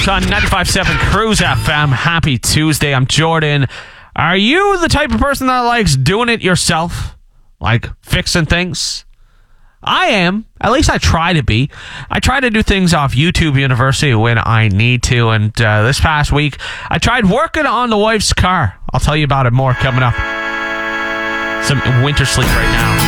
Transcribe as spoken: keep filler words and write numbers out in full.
on ninety-five point seven Cruise F M. Happy Tuesday. I'm Jordan. Are you the type of person that likes doing it yourself? Like fixing things? I am. At least I try to be. I try to do things off YouTube University when I need to. And uh, this past week, I tried working on the wife's car. I'll tell you about it more coming up. Some winter sleep right now.